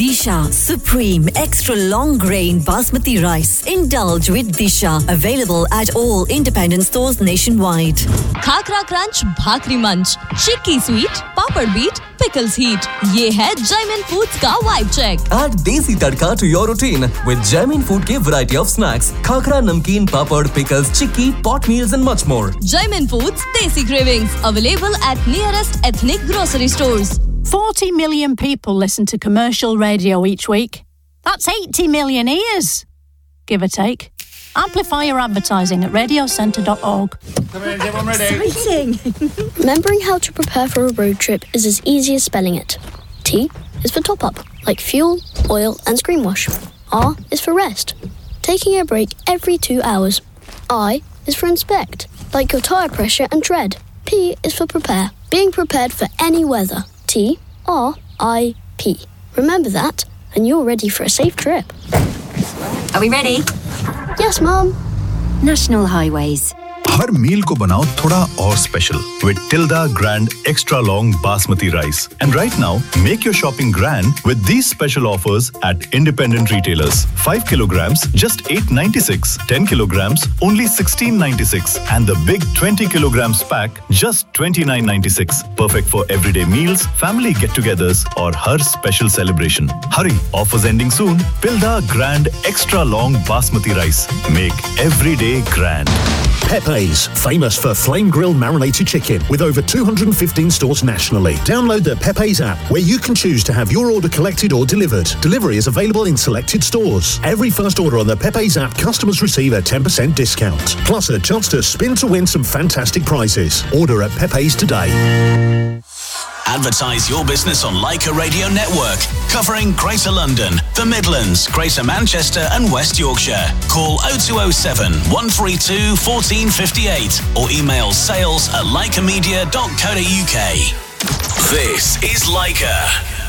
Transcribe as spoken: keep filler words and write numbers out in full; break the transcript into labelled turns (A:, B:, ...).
A: Disha Supreme Extra Long Grain Basmati Rice. Indulge with Disha. Available at all independent stores nationwide.
B: Khakra Crunch, Bhakri Munch, Chikki Sweet, Papad Beat, Pickles Heat. Ye hai Jaimin Foods ka vibe check.
C: Add Desi Tadka to your routine with Jaimin Food ke variety of snacks. Khakra, namkeen, papad, pickles, chikki, pot meals and much more.
B: Jaimin Foods Desi Cravings. Available at nearest ethnic grocery stores.
D: forty million people listen to commercial radio each week. That's eighty million ears, give or take. Amplify your advertising at radio centre dot org.
E: Exciting! Remembering how to prepare for a road trip is as easy as spelling it. T is for top up, like fuel, oil and screen wash. R is for rest, taking a break every two hours. I is for inspect, like your tyre pressure and tread. P is for prepare, being prepared for any weather. T R I P. Remember that, and you're ready for a safe trip.
F: Are we ready?
E: Yes, Mum.
F: National Highways.
G: हर मील को बनाओ थोड़ा और special with Tilda Grand Extra Long Basmati Rice. And right now, make your shopping grand with these special offers at independent retailers. five kilograms, just eight ninety-six. ten kilograms, only sixteen ninety-six. And the big twenty kilograms pack, just twenty-nine ninety-six. Perfect for everyday meals, family get-togethers, or her special celebration. Hurry, offers ending soon. Tilda Grand Extra Long Basmati Rice. Make every day grand.
H: Pepe's, famous for flame grilled marinated chicken with over two hundred fifteen stores nationally. Download the Pepe's app where you can choose to have your order collected or delivered. Delivery is available in selected stores. Every first order on the Pepe's app, customers receive a ten percent discount. Plus a chance to spin to win some fantastic prizes. Order at Pepe's today.
I: Advertise your business on Leica Radio Network, covering Greater London, the Midlands, Greater Manchester and West Yorkshire. Call oh two oh seven, one three two, one four five eight or email sales at leica media dot co dot uk.
J: This is Leica.